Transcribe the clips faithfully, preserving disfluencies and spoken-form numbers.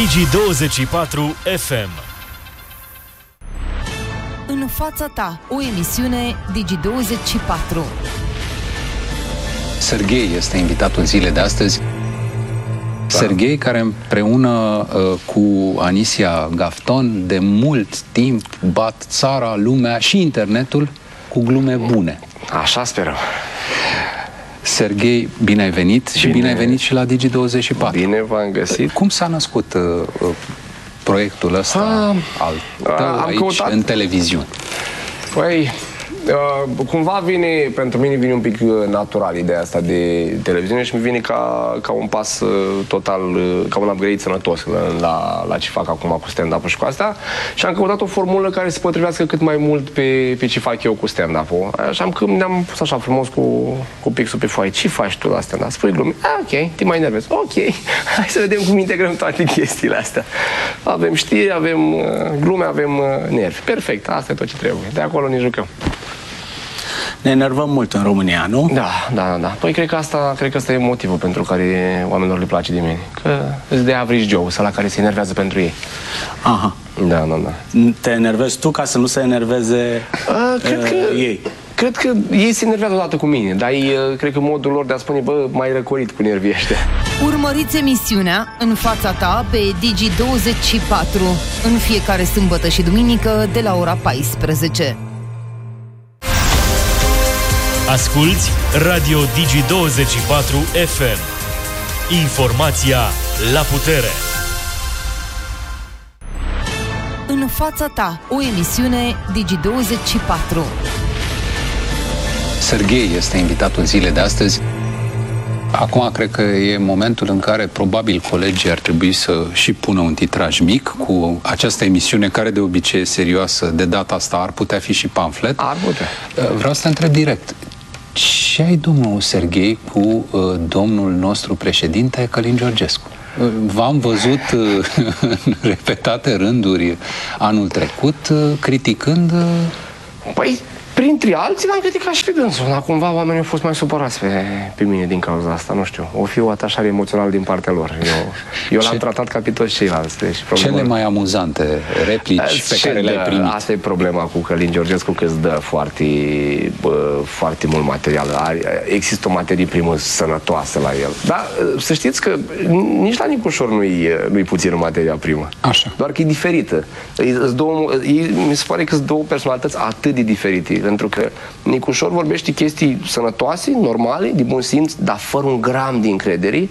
Digi douăzeci și patru F M. În fața ta, o emisiune Digi douăzeci și patru. Serghei este invitatul zilei de astăzi. Da. Serghei, care împreună uh, cu Anisia Gafton de mult timp bat țara, lumea și internetul cu glume bune. Așa sperăm. Serghei, bine ai venit și bine, bine ai venit și la Digi douăzeci și patru. Bine v-am găsit. Cum s-a născut uh, proiectul ăsta a, al tău am aici, căutat... în televiziune? Păi, uh, cumva vine, pentru mine vine un pic natural ideea asta de televiziune și mi vine ca, ca un pas uh, total, uh, ca un upgrade sănătos la, la, la ce fac acum cu stand-up-ul și cu asta. Și am căutat o formulă care se potrivească cât mai mult pe, pe ce fac eu cu stand-up-ul. Așa că ne-am pus așa frumos cu, cu pixul pe foaie. Ce faci tu la stand-up? Spui glume. Ah, ok, te mai enervezi. Ok, hai să vedem cum integrăm toate chestiile astea. Avem știri, avem uh, glume, avem uh, nervi. Perfect, asta e tot ce trebuie. De acolo ne jucăm. Ne enervăm mult în România, nu? Da, da, da. Păi cred că asta, cred că asta e motivul pentru care oamenilor le place de mine. Că îți de average Joe, ăla care se enervează pentru ei. Aha. Da, da, da. Te enervezi tu ca să nu se enerveze uh, cred uh, că, ei? Cred că ei se enervează odată cu mine, dar ei, uh, cred că modul lor de a spune, bă, mai răcorit cu nervii ăștia. Urmăriți emisiunea În fața ta pe Digi douăzeci și patru în fiecare sâmbătă și duminică de la ora paisprezece. Asculți Radio Digi douăzeci și patru F M. Informația la putere. În fața ta, o emisiune Digi douăzeci și patru. Serghei este invitatul zilei de astăzi. Acum cred că e momentul în care probabil colegii ar trebui să și pună un titraj mic cu această emisiune care de obicei e serioasă. De data asta ar putea fi și pamflet. Ar putea. Vreau să te întreb direct. Ce ai, domnul Serghei, cu uh, domnul nostru președinte Călin Georgescu? Uh, V-am văzut uh, în repetate rânduri anul trecut uh, criticând... Uh... Păi, printre alții l-am criticat și pe dânsul, dar cumva oamenii au fost mai supărați pe, pe mine din cauza asta, nu știu. O fi o atașare emoțională din partea lor. Eu, eu l-am tratat ca pe toți ceilalți. Deci, problema... Cele mai amuzante replici pe care le-ai primit? Asta e problema cu Călin Georgescu, că îți dă foarte, bă, foarte mult material. Există o materie primă sănătoasă la el. Dar să știți că nici la Nicușor nu-i, nu-i puțină materia primă. Așa. Doar că e diferită. Două, mi se pare că sunt două personalități atât de diferite. Pentru că Nicușor vorbește chestii sănătoase, normale, de bun simț, dar fără un gram de încredere.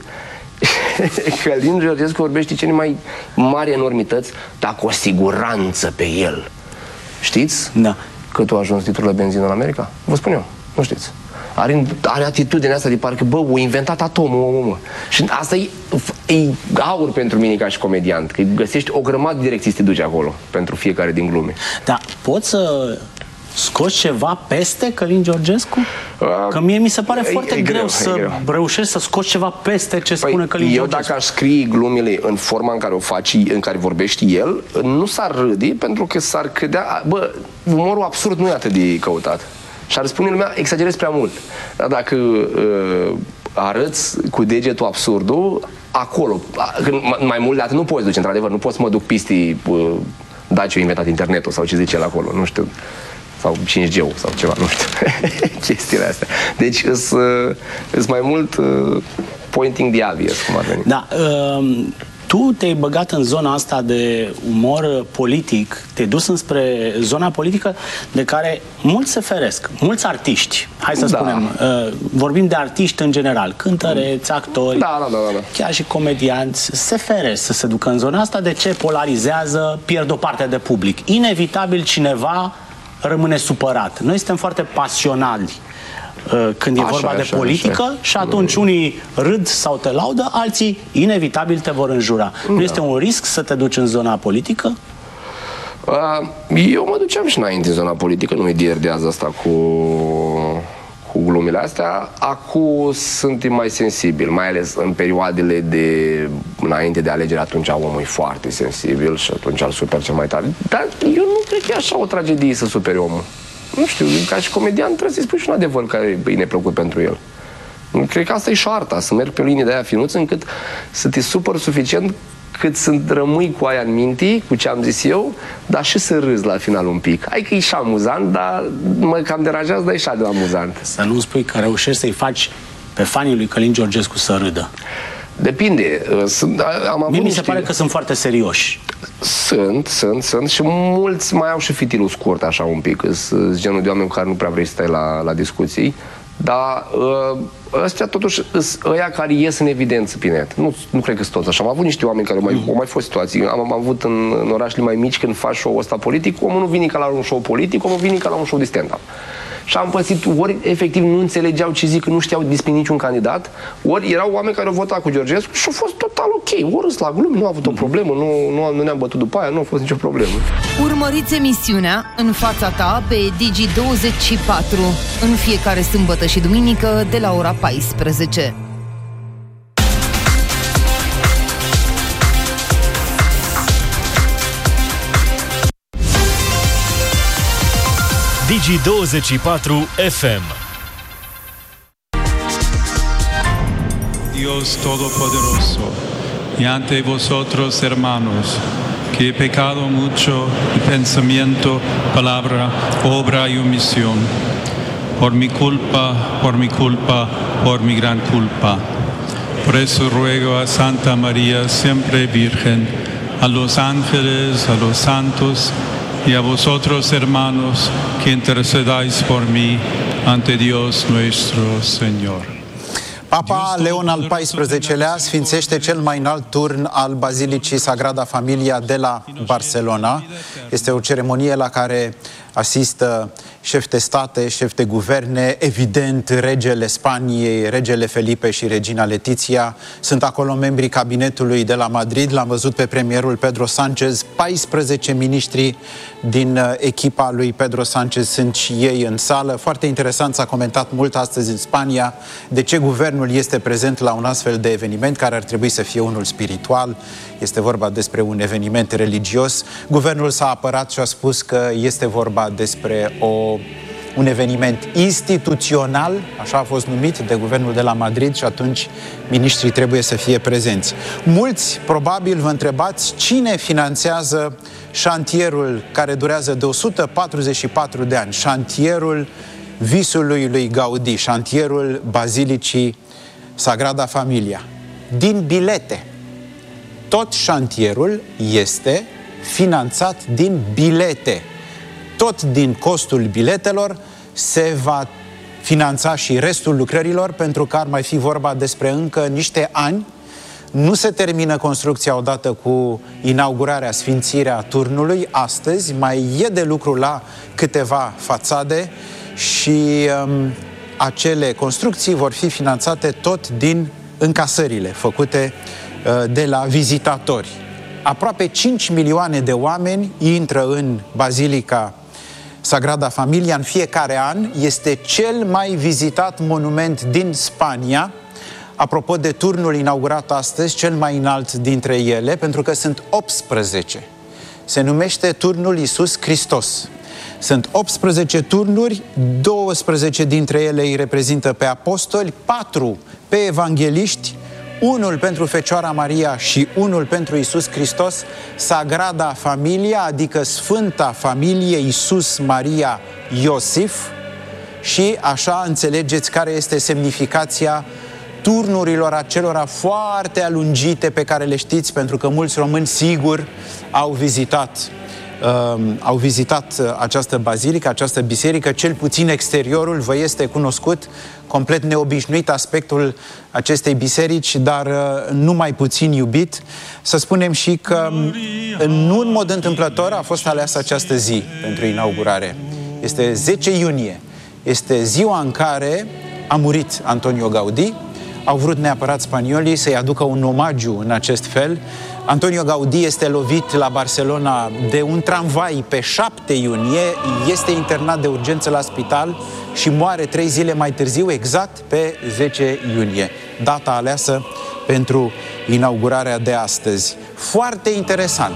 Călin Georgescu vorbește cele mai mari enormități, dar cu o siguranță pe el. Știți? Da. Cât a ajuns titlul la benzină în America? Vă spun eu, nu știți. Are, are atitudinea asta de parcă, bă, a inventat atomul, omul, mă. Și asta e, e aur pentru mine ca și comediant, că găsești o grămadă de direcții să te duci acolo, pentru fiecare din glume. Da, poți să scoți ceva peste Călin Georgescu? Că mie mi se pare e, foarte e greu, greu să greu. reușești să scoți ceva peste ce păi, spune Călin eu Georgescu. Dacă aș scrie glumele în forma în care o faci, în care vorbește el, nu s-ar râde, pentru că s-ar credea, bă, umorul absurd nu e atât de căutat. Și ar spune lumea, exagerezi prea mult. Dar dacă uh, arăți cu degetul absurdul, acolo, mai mult de atât nu poți duce, într-adevăr, nu poți să mă duc piste, uh, Dacia a inventat internetul sau ce zice el acolo, nu știu. Sau cinci G sau ceva, nu știu, chestiile astea. Deci îs mai mult uh, pointing the obvious, cum ar veni. Da, uh, tu te-ai băgat în zona asta de umor politic, te-ai dus înspre zona politică de care mulți se feresc, mulți artiști, hai să da. spunem, uh, vorbim de artiști în general, cântăreți, actori, da, da, da, da. chiar și comedianți, se feresc să se ducă în zona asta. De ce? Polarizează, pierd o parte de public. Inevitabil cineva rămâne supărat. Noi suntem foarte pasionali uh, când e așa, vorba de așa, politică așa. Și atunci unii râd sau te laudă, alții inevitabil te vor înjura. Da. Nu este un risc să te duci în zona politică? Uh, eu mă duceam și înainte în zona politică, nu-i dierdează asta cu, cu glumile astea. Acum suntem mai sensibili, mai ales în perioadele de înainte de alegeri, atunci omul e foarte sensibil și atunci îl super cel mai tare. Dar eu nu cred că e așa o tragedie să superi omul. Nu știu, ca și comedian trebuie să-i spui și un adevăr care e neplăcut pentru el. Cred că asta e șarta, să merg pe o linie de aia finuță încât să te supăr suficient cât să rămâi cu aia în minte, cu ce am zis eu, dar și să râzi la final un pic. Hai că e și amuzant, dar mă cam deranjează, dar e și de amuzant. Să nu spui că reușești să-i faci pe fanii lui Călin Georgescu să râdă. Depinde. Sunt, am avut Mie mi se niște... pare că sunt foarte serioși. Sunt, sunt, sunt și mulți mai au și fitilul scurt așa un pic. Sunt genul de oameni cu care nu prea vrei să stai la, la discuții. Dar ăstea totuși sunt ăia care ies în evidență pe net. Nu, nu cred că sunt toți așa. Am avut niște oameni care au mai, au mai fost situații. Am, am avut în, în orașele mai mici când faci show-ul ăsta politic, omul nu vine ca la un show politic, omul vine ca la un show de stand-up. Și am pățit, ori efectiv nu înțelegeau ce zic, că nu știau despre niciun candidat, ori erau oameni care au votat cu Georgescu și au fost total ok. Ori la glume, nu a avut o problemă, nu, nu, nu ne-am bătut după aia, nu a fost nicio problemă. Urmăriți emisiunea În fața ta pe Digi douăzeci și patru în fiecare sâmbătă și duminică de la ora paisprezece. Digi douăzeci și patru F M. Dios Todopoderoso, y ante vosotros, hermanos, que he pecado mucho en pensamiento, palabra, obra y omisión, por mi culpa, por mi culpa, por mi gran culpa. Por eso ruego a Santa María, siempre Virgen, a los ángeles, a los santos, y a vosotros, hermanos, que intercedáis por mí ante Dios nuestro Señor. Papa Leon al paisprezecelea sfințește cel mai înalt turn al Bazilicii Sagrada Familia de la Barcelona. Este o ceremonie la care asistă șefi de state, șefi de guverne, evident regele Spaniei, regele Felipe și regina Letizia. Sunt acolo membrii cabinetului de la Madrid. L-am văzut pe premierul Pedro Sánchez. paisprezece miniștri din echipa lui Pedro Sánchez sunt și ei în sală. Foarte interesant, s-a comentat mult astăzi în Spania de ce guvernul este prezent la un astfel de eveniment care ar trebui să fie unul spiritual. Este vorba despre un eveniment religios. Guvernul s-a apărat și a spus că este vorba despre o, un eveniment instituțional, așa a fost numit de guvernul de la Madrid, și atunci miniștrii trebuie să fie prezenți. Mulți probabil vă întrebați cine finanțează șantierul care durează de o sută patruzeci și patru de ani, șantierul visului lui Gaudí, șantierul Bazilicii Sagrada Familia. Din bilete. Tot șantierul este finanțat din bilete. Tot din costul biletelor se va finanța și restul lucrărilor, pentru că ar mai fi vorba despre încă niște ani. Nu se termină construcția odată cu inaugurarea, sfințirea turnului. Astăzi mai e de lucru la câteva fațade și um, acele construcții vor fi finanțate tot din încasările făcute uh, de la vizitatori. Aproape cinci milioane de oameni intră în Bazilica Sagrada Familia în fiecare an. Este cel mai vizitat monument din Spania. Apropo de turnul inaugurat astăzi, cel mai înalt dintre ele, pentru că sunt optsprezece. Se numește Turnul Iisus Hristos. Sunt optsprezece turnuri, douăsprezece dintre ele îi reprezintă pe apostoli, patru pe evangeliști, unul pentru Fecioara Maria și unul pentru Iisus Hristos, Sagrada Familia, adică Sfânta Familie Iisus, Maria, Iosif. Și așa înțelegeți care este semnificația turnurilor acelora foarte alungite pe care le știți, pentru că mulți români sigur au vizitat uh, au vizitat această bazilică, această biserică, cel puțin exteriorul vă este cunoscut, complet neobișnuit aspectul acestei biserici, dar uh, nu mai puțin iubit. Să spunem și că nu în mod întâmplător a fost aleasă această zi pentru inaugurare. Este zece iunie. Este ziua în care a murit Antonio Gaudí. Au vrut neapărat spaniolii să-i aducă un omagiu în acest fel. Antonio Gaudí este lovit la Barcelona de un tramvai pe șapte iunie, este internat de urgență la spital și moare trei zile mai târziu, exact pe zece iunie, data aleasă pentru inaugurarea de astăzi. Foarte interesant.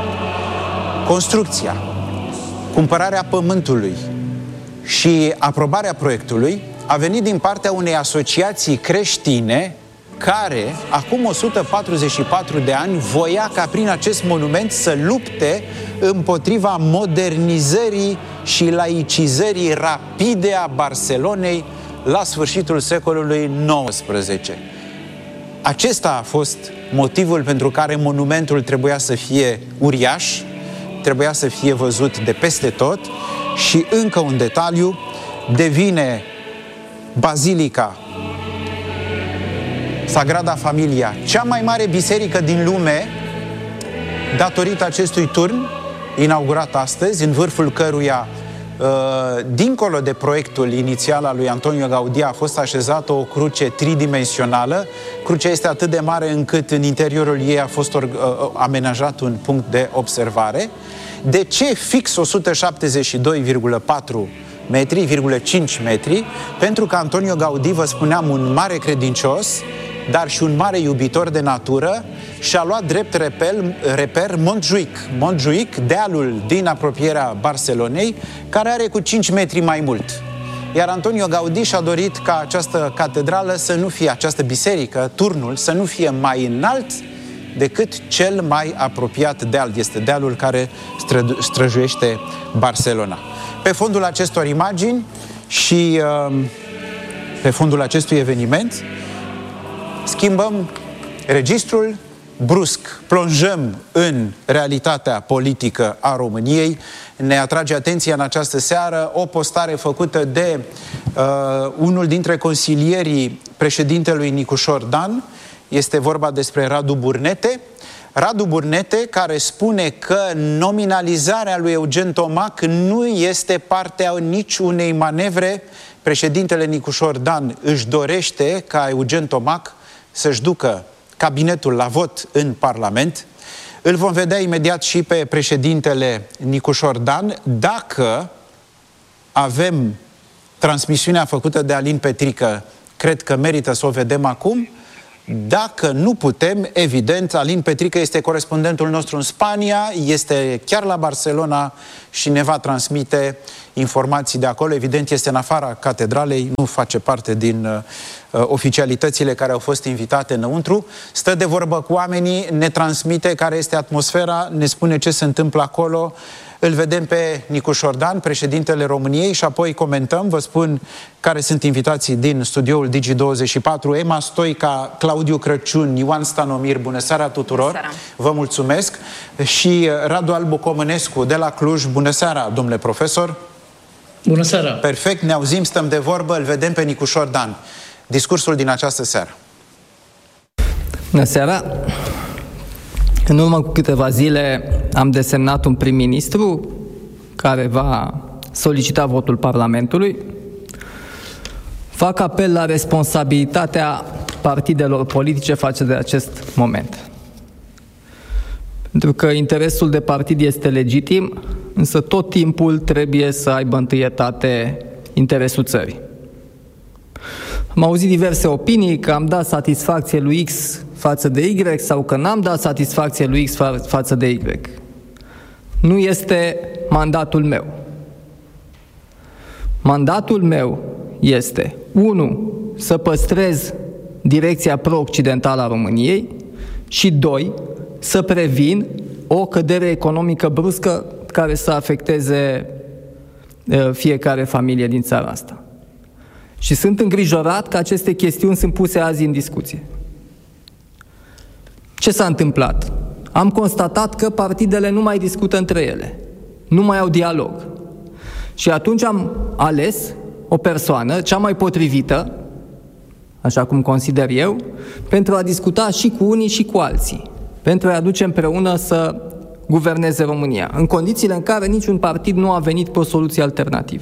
Construcția, cumpărarea pământului și aprobarea proiectului a venit din partea unei asociații creștine care, acum o sută patruzeci și patru de ani, voia ca prin acest monument să lupte împotriva modernizării și laicizării rapide a Barcelonei la sfârșitul secolului nouăsprezece. Acesta a fost motivul pentru care monumentul trebuia să fie uriaș, trebuia să fie văzut de peste tot și, încă un detaliu, devine Bazilica Sagrada Familia cea mai mare biserică din lume datorită acestui turn inaugurat astăzi, în vârful căruia, dincolo de proiectul inițial al lui Antonio Gaudí, a fost așezată o cruce tridimensională. Crucea este atât de mare încât în interiorul ei a fost amenajat un punct de observare. De ce fix o sută șaptezeci și doi virgulă patru metri, cinci metri? Pentru că Antonio Gaudí, vă spuneam, un mare credincios, dar și un mare iubitor de natură, și-a luat drept reper, reper Montjuic. Montjuic, dealul din apropierea Barcelonei, care are cu cinci metri mai mult. Iar Antonio Gaudí și-a dorit ca această catedrală să nu fie, această biserică, turnul, să nu fie mai înalt decât cel mai apropiat deal. Este dealul care stră, străjuiește Barcelona. Pe fondul acestor imagini și uh, pe fondul acestui eveniment, schimbăm registrul, brusc, plonjăm în realitatea politică a României. Ne atrage atenția în această seară o postare făcută de uh, unul dintre consilierii președintelui Nicușor Dan. Este vorba despre Radu Burnete. Radu Burnete, care spune că nominalizarea lui Eugen Tomac nu este partea niciunei manevre. Președintele Nicușor Dan își dorește ca Eugen Tomac să-și ducă cabinetul la vot în Parlament. Îl vom vedea imediat și pe președintele Nicușor Dan. Dacă avem transmisiunea făcută de Alin Petrică, cred că merită să o vedem acum. Dacă nu putem, evident, Alin Petrică este corespondentul nostru în Spania, este chiar la Barcelona și ne va transmite informații de acolo. Evident, este în afara catedralei, nu face parte din uh, oficialitățile care au fost invitate înăuntru. Stă de vorbă cu oamenii, ne transmite care este atmosfera, ne spune ce se întâmplă acolo. Îl vedem pe Nicușor Dan, președintele României, și apoi comentăm. Vă spun care sunt invitații din studioul Digi douăzeci și patru. Emma Stoica, Claudiu Crăciun, Ioan Stanomir, bună seara tuturor! Bună seara. Vă mulțumesc! Și Radu Albu Comănescu de la Cluj, bună seara, domnule profesor! Bună seara! Perfect, ne auzim, stăm de vorbă, îl vedem pe Nicușor Dan. Discursul din această seară. Bună seara! În urmă cu câteva zile am desemnat un prim-ministru care va solicita votul Parlamentului. Fac apel la responsabilitatea partidelor politice față de acest moment. Pentru că interesul de partid este legitim, însă tot timpul trebuie să aibă întâietate interesul țării. Am auzit diverse opinii că am dat satisfacție lui X față de Y sau că n-am dat satisfacție lui X fa- față de Y. Nu este mandatul meu. Mandatul meu este, unu, să păstrez direcția pro-occidentală a României și, doi, să previn o cădere economică bruscă care să afecteze uh, fiecare familie din țara asta. Și sunt îngrijorat că aceste chestiuni sunt puse azi în discuție. Ce s-a întâmplat? Am constatat că partidele nu mai discută între ele, nu mai au dialog. Și atunci am ales o persoană, cea mai potrivită, așa cum consider eu, pentru a discuta și cu unii și cu alții, pentru a aduce împreună să guverneze România, în condițiile în care niciun partid nu a venit cu o soluție alternativă.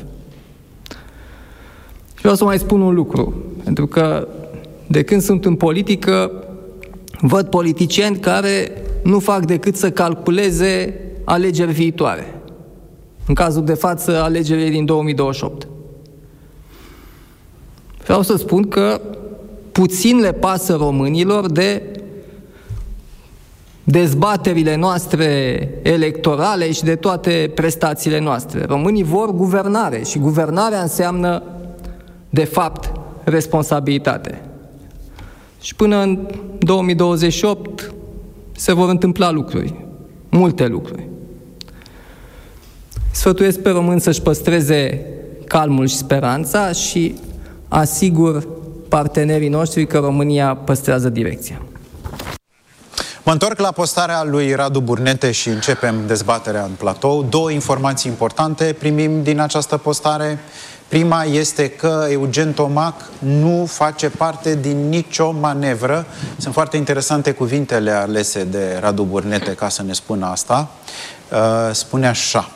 Și vreau să mai spun un lucru, pentru că de când sunt în politică, văd politicieni care nu fac decât să calculeze alegeri viitoare. În cazul de față, alegerile din două mii douăzeci și opt. Vreau să spun că puțin le pasă românilor de dezbaterile noastre electorale și de toate prestațiile noastre. Românii vor guvernare și guvernarea înseamnă, de fapt, responsabilitate. Și până în două mii douăzeci și opt se vor întâmpla lucruri, multe lucruri. Sfătuiesc pe român să-și păstreze calmul și speranța și asigur partenerii noștri că România păstrează direcția. Mă întorc la postarea lui Radu Burnete și începem dezbaterea în platou. Două informații importante primim din această postare. Prima este că Eugen Tomac nu face parte din nicio manevră. Sunt foarte interesante cuvintele alese de Radu Burnete ca să ne spună asta. Spune așa.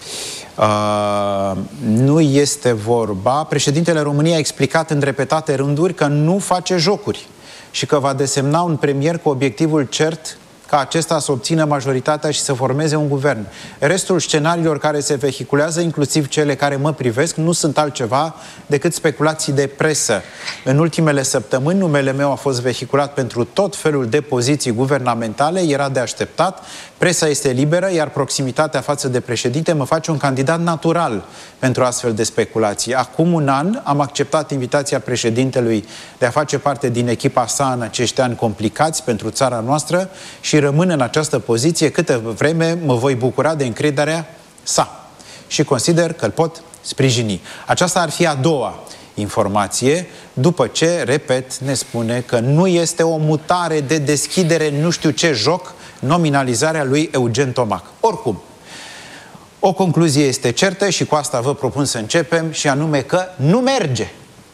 Uh, nu este vorba. Președintele României a explicat în repetate rânduri că nu face jocuri și că va desemna un premier cu obiectivul cert ca acesta să obțină majoritatea și să formeze un guvern. Restul scenariilor care se vehiculează, inclusiv cele care mă privesc, nu sunt altceva decât speculații de presă. În ultimele săptămâni, numele meu a fost vehiculat pentru tot felul de poziții guvernamentale, era de așteptat, presa este liberă, iar proximitatea față de președinte mă face un candidat natural pentru astfel de speculații. Acum un an am acceptat invitația președintelui de a face parte din echipa sa în acești ani complicați pentru țara noastră și rămân în această poziție câtă vreme mă voi bucura de încrederea sa și consider că îl pot sprijini. Aceasta ar fi a doua informație, după ce, repet, ne spune că nu este o mutare de deschidere, nu știu ce joc, nominalizarea lui Eugen Tomac. Oricum, o concluzie este certă și cu asta vă propun să începem, și anume că nu merge.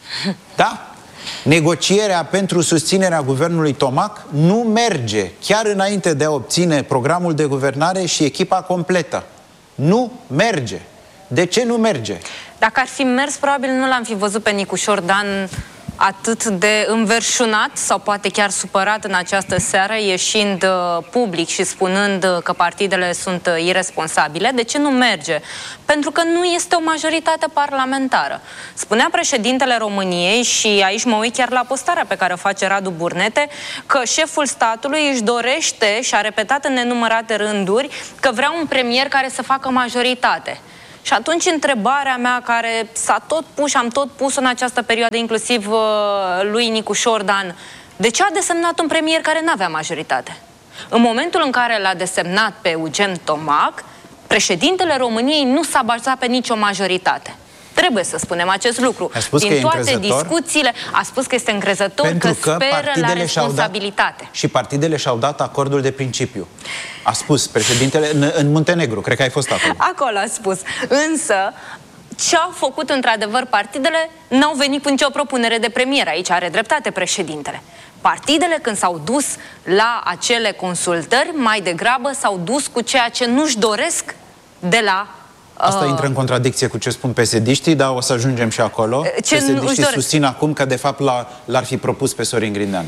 Da? Negocierea pentru susținerea guvernului Tomac nu merge, chiar înainte de a obține programul de guvernare și echipa completă. Nu merge. De ce nu merge? Dacă ar fi mers, probabil nu l-am fi văzut pe Nicu Șordan atât de înverșunat sau poate chiar supărat în această seară, ieșind uh, public și spunând uh, că partidele sunt uh, irresponsabile. De ce nu merge? Pentru că nu este o majoritate parlamentară. Spunea președintele României, și aici mă uit chiar la postarea pe care o face Radu Burnete, că șeful statului își dorește, și a repetat în nenumărate rânduri, că vrea un premier care să facă majoritate. Și atunci întrebarea mea, care s-a tot pus și am tot pus în această perioadă, inclusiv uh, lui Nicu Șordan, de ce a desemnat un premier care n-avea majoritate? În momentul în care l-a desemnat pe Eugen Tomac, președintele României nu s-a bazat pe nicio majoritate. Trebuie să spunem acest lucru. Din toate discuțiile, a spus că este încrezător, că, că speră la responsabilitate. Dat, și partidele și-au dat acordul de principiu. A spus președintele în, în Muntenegru, cred că ai fost acolo. Acolo a spus. Însă, ce au făcut într-adevăr partidele, n-au venit cu nicio propunere de premier. Aici are dreptate președintele. Partidele, când s-au dus la acele consultări, mai degrabă s-au dus cu ceea ce nu-și doresc de la Asta intră în contradicție cu ce spun P S D-știi, dar o să ajungem și acolo. P S D-știi susțin acum că de fapt l-ar fi propus pe Sorin Grindeanu.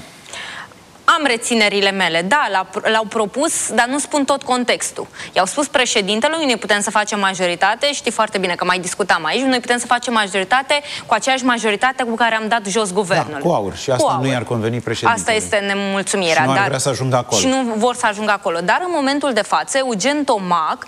Am reținerile mele, da, l-au propus, dar nu spun tot contextul. I-au spus președintelui, noi putem să facem majoritate, știi foarte bine că mai discutam aici, noi putem să facem majoritate cu aceeași majoritate cu care am dat jos guvernul. Da, cu aur. Și asta nu i-ar conveni președintelui. Asta este nemulțumirea. Și nu ar dar, vrea să ajungă acolo. Și nu vor să ajungă acolo. Dar în momentul de față, Eugen Tomac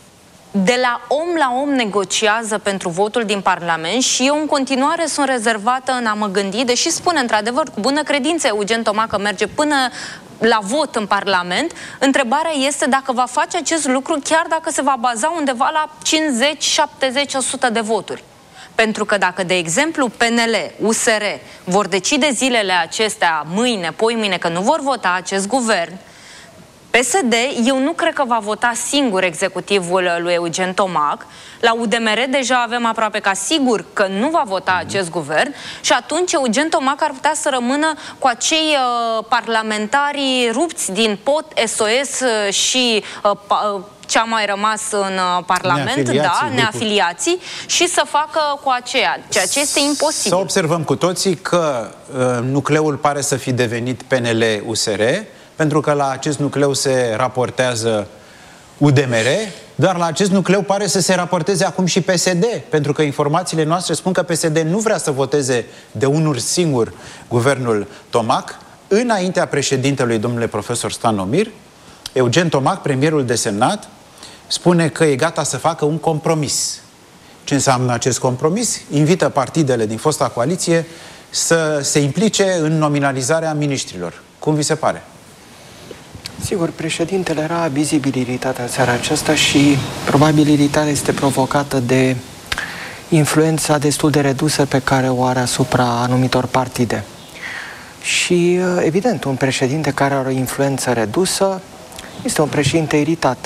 de la om la om negociază pentru votul din Parlament și eu în continuare sunt rezervată în a mă gândi, deși spune într-adevăr cu bună credință Eugen Tomac că merge până la vot în Parlament, întrebarea este dacă va face acest lucru chiar dacă se va baza undeva la cincizeci, șaptezeci, o sută de voturi. Pentru că dacă, de exemplu, P N L, U S R vor decide zilele acestea, mâine, poimâine, că nu vor vota acest guvern, P S D, eu nu cred că va vota singur executivul lui Eugen Tomac. La U D M R deja avem aproape ca sigur că nu va vota acest guvern și atunci Eugen Tomac ar putea să rămână cu acei uh, parlamentari rupți din P O T, S O S și uh, uh, ce a mai rămas în uh, Parlament, neafiliații, da, neafiliații, și să facă cu aceea, ceea ce este imposibil. Să observăm cu toții că uh, nucleul pare să fi devenit P N L U S R, pentru că la acest nucleu se raportează U D M R, dar la acest nucleu pare să se raporteze acum și P S D, pentru că informațiile noastre spun că P S D nu vrea să voteze de unul singur guvernul Tomac. Înaintea președintelui, domnule profesor Stanomir, Eugen Tomac, premierul desemnat, spune că e gata să facă un compromis. Ce înseamnă acest compromis? Invită partidele din fosta coaliție să se implice în nominalizarea miniștrilor. Cum vi se pare? Sigur, președintele era vizibil iritat în seara aceasta și probabil iritarea este provocată de influența destul de redusă pe care o are asupra anumitor partide. Și, evident, un președinte care are o influență redusă este un președinte iritat.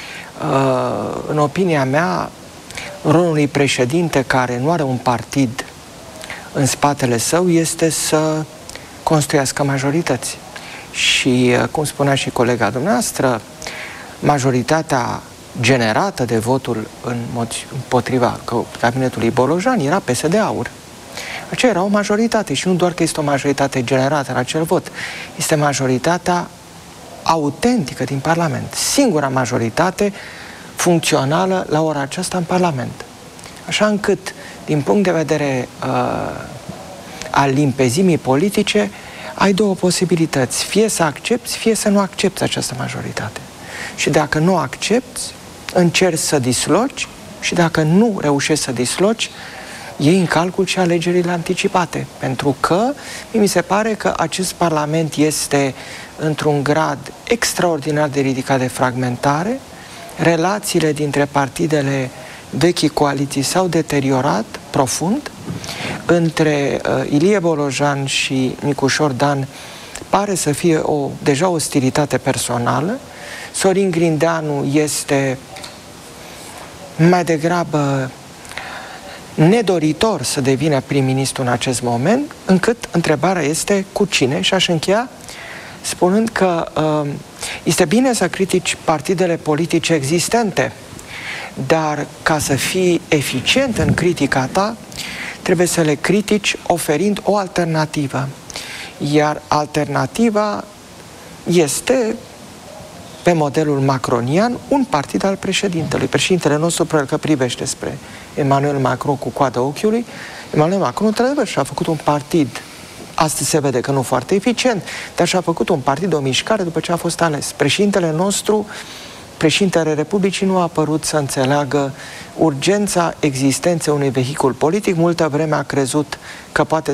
În opinia mea, rolul unui președinte care nu are un partid în spatele său este să construiască majorități. Și, cum spunea și colega dumneavoastră, majoritatea generată de votul în mod, împotriva cabinetului Bolojan era P S D-Aur. Aceea era o majoritate și nu doar că este o majoritate generată în acel vot, este majoritatea autentică din Parlament. Singura majoritate funcțională la ora aceasta în Parlament. Așa încât, din punct de vedere uh, al limpezimii politice, ai două posibilități. Fie să accepti, fie să nu accepti această majoritate. Și dacă nu accepti, încerci să disloci și dacă nu reușești să disloci, iei în calcul și alegerile anticipate. Pentru că mi se pare că acest Parlament este într-un grad extraordinar de ridicat de fragmentare, relațiile dintre partidele vechii coaliții s-au deteriorat profund, între uh, Ilie Bolojan și Nicușor Dan pare să fie o, deja o ostilitate personală. Sorin Grindeanu este mai degrabă nedoritor să devină prim-ministru în acest moment, încât întrebarea este cu cine. Și aș încheia spunând că uh, este bine să critici partidele politice existente, dar ca să fii eficient în critica ta, trebuie să le critici oferind o alternativă. Iar alternativa este, pe modelul macronian, un partid al președintelui. Președintele nostru probabil că privește spre Emmanuel Macron cu coada ochiului. Emmanuel Macron, într-adevăr, și-a făcut un partid, astăzi se vede că nu foarte eficient, dar și-a făcut un partid, o mișcare după ce a fost ales. Președintele nostru, președintele Republicii, nu a părut să înțeleagă urgența existenței unui vehicul politic. Multă vreme a crezut că poate